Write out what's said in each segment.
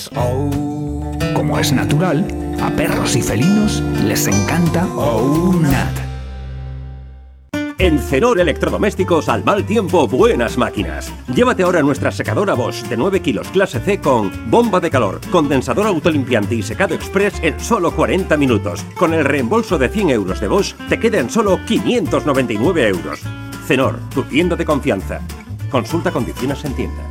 Como es natural, a perros y felinos les encanta OUNAT. En Cenor Electrodomésticos, al mal tiempo, buenas máquinas. Llévate ahora nuestra secadora Bosch de 9 kilos clase C con bomba de calor, condensador autolimpiante y secado express en solo 40 minutos. Con el reembolso de 100 euros de Bosch, te quedan solo 599 euros. Cenor, tu tienda de confianza. Consulta condiciones en tienda.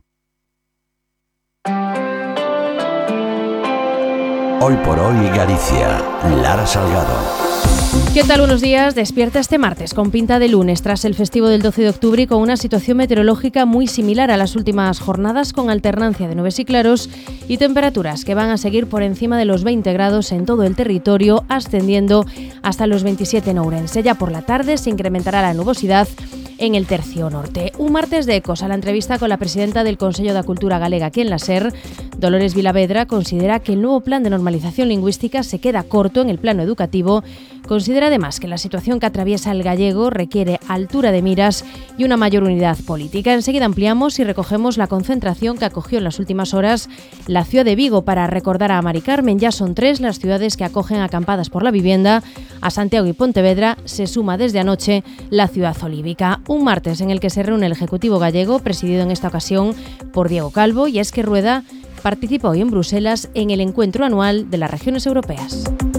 Hoy por hoy Galicia, Lara Salgado. ¿Qué tal? Buenos días. Despierta este martes con pinta de lunes tras el festivo del 12 de octubre y con una situación meteorológica muy similar a las últimas jornadas, con alternancia de nubes y claros y temperaturas que van a seguir por encima de los 20 grados en todo el territorio, ascendiendo hasta los 27 en Ourense. Ya por la tarde se incrementará la nubosidad en el tercio norte. Un martes de ecos a la entrevista con la presidenta del Consello da Cultura Galega aquí en la SER. Dolores Vilavedra considera que el nuevo plan de normalización lingüística se queda corto en el plano educativo. Considera además que la situación que atraviesa el gallego requiere altura de miras y una mayor unidad política. Enseguida ampliamos y recogemos la concentración que acogió en las últimas horas la ciudad de Vigo para recordar a Mari Carmen. Ya son 3 las ciudades que acogen acampadas por la vivienda. A Santiago y Pontevedra se suma desde anoche la ciudad olívica. Un martes en el que se reúne el Ejecutivo gallego, presidido en esta ocasión por Diego Calvo, y es que Rueda participa hoy en Bruselas en el encuentro anual de las regiones europeas.